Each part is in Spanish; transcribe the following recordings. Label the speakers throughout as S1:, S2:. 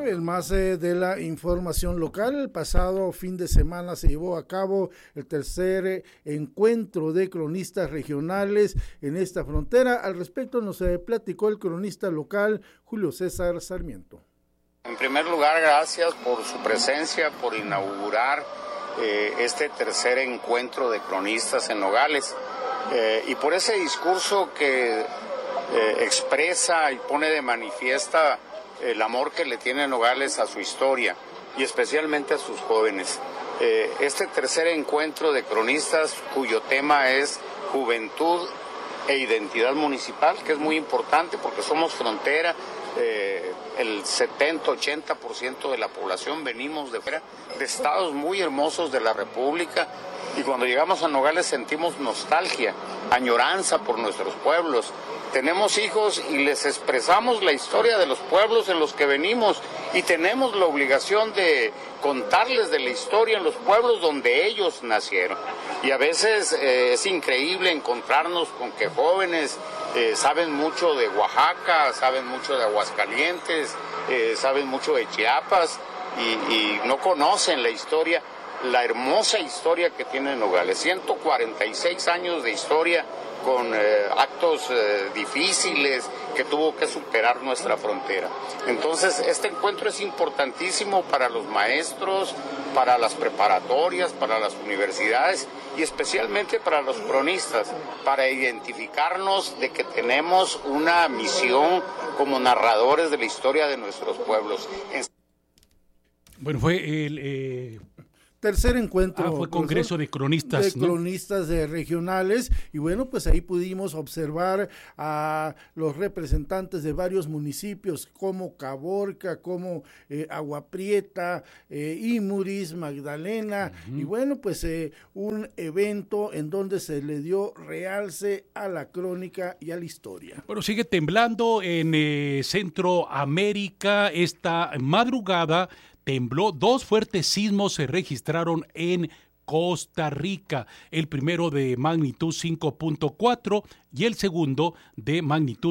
S1: en más de la información local, el pasado fin de semana se llevó a cabo el tercer encuentro de cronistas regionales en esta frontera. Al respecto nos platicó el cronista local Julio César Sarmiento.
S2: En primer lugar, gracias por su presencia, por inaugurar este tercer encuentro de cronistas en Nogales y por ese discurso que expresa y pone de manifiesta el amor que le tiene Nogales a su historia y especialmente a sus jóvenes. Este tercer encuentro de cronistas cuyo tema es juventud e identidad municipal, que es muy importante porque somos frontera, el 70-80% de la población venimos de fuera, de estados muy hermosos de la República, y cuando llegamos a Nogales sentimos nostalgia, añoranza por nuestros pueblos. Tenemos hijos y les expresamos la historia de los pueblos en los que venimos y tenemos la obligación de contarles de la historia en los pueblos donde ellos nacieron. Y a veces es increíble encontrarnos con que jóvenes saben mucho de Oaxaca, saben mucho de Aguascalientes, saben mucho de Chiapas y no conocen la historia, la hermosa historia que tiene Nogales. 146 años de historia con actos difíciles que tuvo que superar nuestra frontera. Entonces, este encuentro es importantísimo para los maestros, para las preparatorias, para las universidades y especialmente para los cronistas, para identificarnos de que tenemos una misión como narradores de la historia de nuestros pueblos.
S3: Bueno, fue el
S1: tercer encuentro.
S3: Fue Congreso de Cronistas.
S1: De cronistas regionales, y bueno, pues ahí pudimos observar a los representantes de varios municipios como Caborca, como Agua Prieta, Imuris, Magdalena, y bueno, pues un evento en donde se le dio realce a la crónica y a la historia.
S3: Bueno, sigue temblando en Centroamérica. Esta madrugada tembló, 2 fuertes sismos se registraron en Costa Rica, el primero de magnitud 5.4 y el segundo de magnitud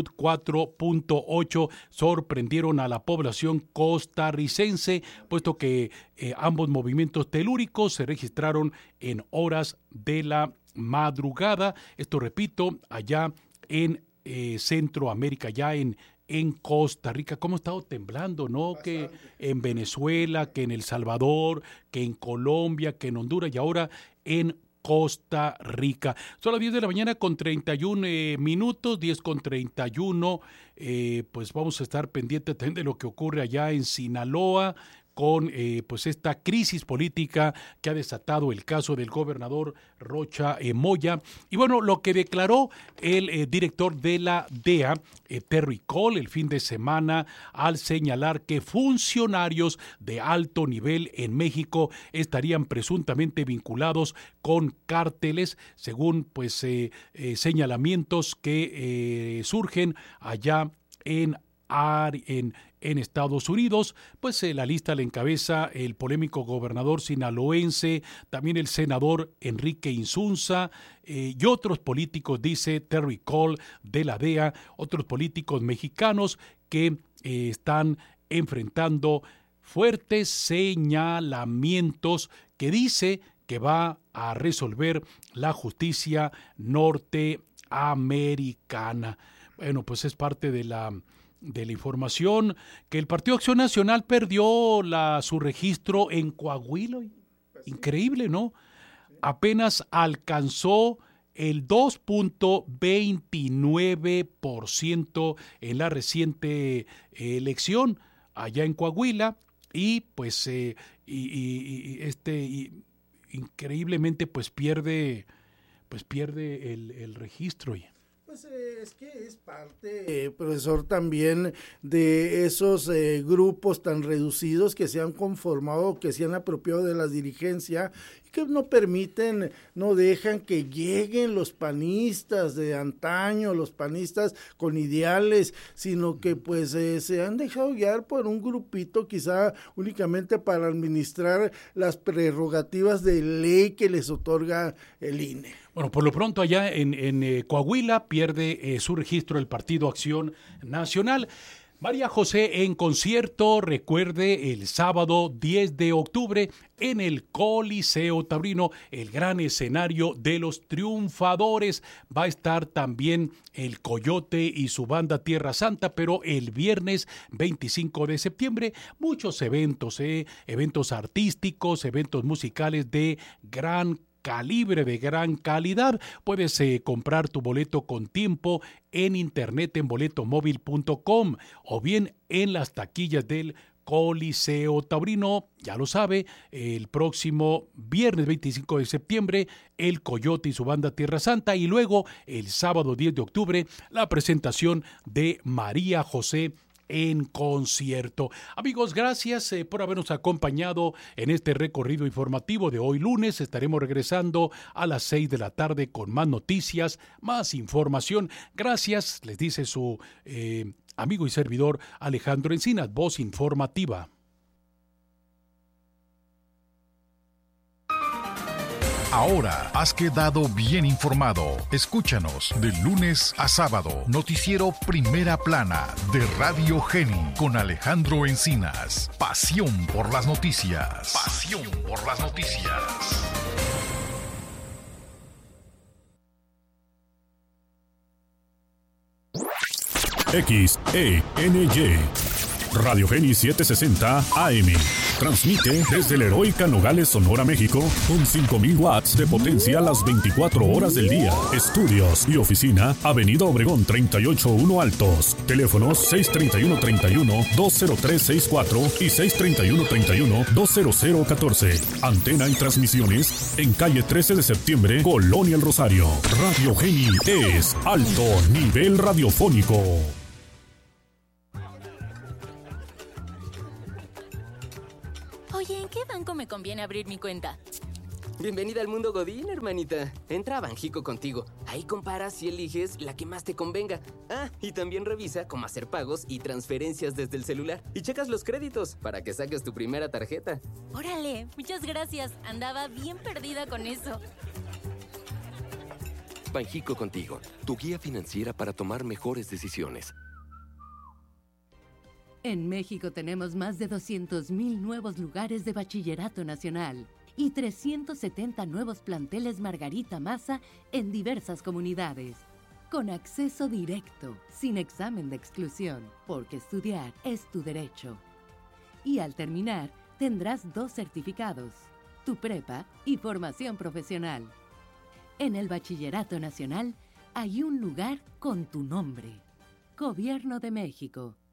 S3: 4.8 sorprendieron a la población costarricense, puesto que ambos movimientos telúricos se registraron en horas de la madrugada. Esto, repito, allá en Centroamérica, ya en Costa Rica. ¿Cómo ha estado temblando, no?
S1: Bastante.
S3: Que en Venezuela, que en El Salvador, que en Colombia, que en Honduras y ahora en Costa Rica. Son las 10 de la mañana con 31 minutos, 10 con 31. Pues vamos a estar pendientes también de lo que ocurre allá en Sinaloa, con pues esta crisis política que ha desatado el caso del gobernador Rocha Moya. Y bueno, lo que declaró el director de la DEA, Terry Cole, el fin de semana, al señalar que funcionarios de alto nivel en México estarían presuntamente vinculados con cárteles, según pues señalamientos que surgen allá en Estados Unidos. Pues la lista la encabeza el polémico gobernador sinaloense, también el senador Enrique Insunza y otros políticos, dice Terry Cole de la DEA, otros políticos mexicanos que están enfrentando fuertes señalamientos que dice que va a resolver la justicia norteamericana. Bueno, pues es parte de la información que el Partido Acción Nacional perdió su registro en Coahuila. Increíble, ¿no? Apenas alcanzó el 2.29% en la reciente elección allá en Coahuila y pues increíblemente pues pierde el registro.
S1: Pues es que es parte, profesor, también de esos grupos tan reducidos que se han conformado, que se han apropiado de la dirigencia y que no permiten, no dejan que lleguen los panistas de antaño, los panistas con ideales, sino que pues se han dejado guiar por un grupito quizá únicamente para administrar las prerrogativas de ley que les otorga el INE.
S3: Bueno, por lo pronto allá en Coahuila pierde su registro el Partido Acción Nacional. María José en concierto, recuerde, el sábado 10 de octubre en el Coliseo Taurino, el gran escenario de los triunfadores. Va a estar también el Coyote y su banda Tierra Santa, pero el viernes 25 de septiembre, muchos eventos, eventos artísticos, eventos musicales de gran calibre, de gran calidad. Puedes comprar tu boleto con tiempo en internet en boletomóvil.com o bien en las taquillas del Coliseo Taurino. Ya lo sabe, el próximo viernes 25 de septiembre, el Coyote y su banda Tierra Santa, y luego el sábado 10 de octubre, la presentación de María José en concierto. Amigos, gracias por habernos acompañado en este recorrido informativo de hoy lunes. Estaremos regresando a las 6 de la tarde con más noticias, más información. Gracias, les dice su amigo y servidor Alejandro Encinas, voz informativa.
S4: Ahora has quedado bien informado. Escúchanos de lunes a sábado. Noticiero Primera Plana de Radio Geni con Alejandro Encinas. Pasión por las noticias. Pasión por las noticias.
S5: XENY Radio Geni 760 AM. Transmite desde la heroica Nogales, Sonora, México, con 5,000 watts de potencia las 24 horas del día. Estudios y oficina, Avenida Obregón 381 Altos. Teléfonos 631-31-20364 y 631-31-20014. Antena y transmisiones en calle 13 de septiembre, Colonia El Rosario. Radio Geni es alto nivel radiofónico.
S6: Oye, ¿en qué banco me conviene abrir mi cuenta?
S7: Bienvenida al mundo Godín, hermanita. Entra a Banjico contigo. Ahí comparas y eliges la que más te convenga. Ah, y también revisa cómo hacer pagos y transferencias desde el celular. Y checas los créditos para que saques tu primera tarjeta.
S6: Órale, muchas gracias. Andaba bien perdida con eso.
S8: Banjico contigo, tu guía financiera para tomar mejores decisiones.
S9: En México tenemos más de 200,000 nuevos lugares de bachillerato nacional y 370 nuevos planteles Margarita Maza en diversas comunidades. Con acceso directo, sin examen de exclusión, porque estudiar es tu derecho. Y al terminar, tendrás 2 certificados, tu prepa y formación profesional. En el bachillerato nacional hay un lugar con tu nombre. Gobierno de México.